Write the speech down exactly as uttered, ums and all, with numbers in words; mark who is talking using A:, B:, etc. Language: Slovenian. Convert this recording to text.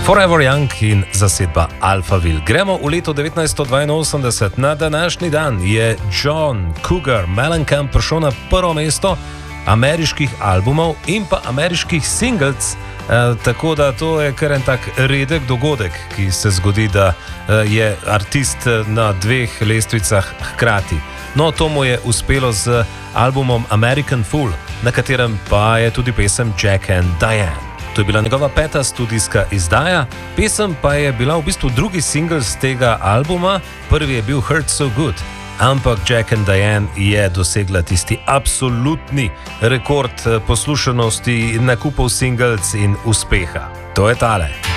A: Forever Young in zasedba Alphaville. Gremo v leto devetnajststo dvainosemdeset. Na današnji dan je John Cougar Mellencamp prišel na prvo mesto ameriških albumov in pa ameriških singles. E, tako da to je kar en tak redek dogodek, ki se zgodi, da e, je artist na dveh lestvicah hkrati. No, to mu je uspelo z albumom American Fool, na katerem pa je tudi pesem Jack and Diane. To je bila njegova peta studijska izdaja, pesem pa je bila v bistvu drugi singl z tega albuma, prvi je bil Hurt So Good, ampak Jack and Diane je dosegla tisti absolutni rekord poslušanosti, nakupov singles in uspeha. To je tale.